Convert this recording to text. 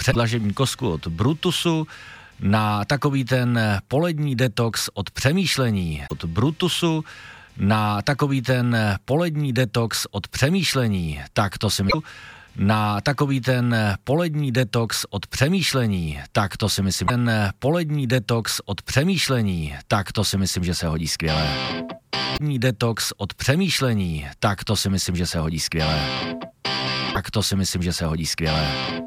předlažební kostku od Brutusu na takový ten polední detox od přemýšlení. Od Brutusu na takový ten polední detox od přemýšlení. Tak to si myslím. Na takový ten polední detox od přemýšlení. Tak to si myslím. Ten polední detox od přemýšlení. Tak to si myslím, že se hodí skvěle. Detox od přemýšlení. Tak to si myslím, že se hodí skvěle. Tak to si myslím, že se hodí skvěle.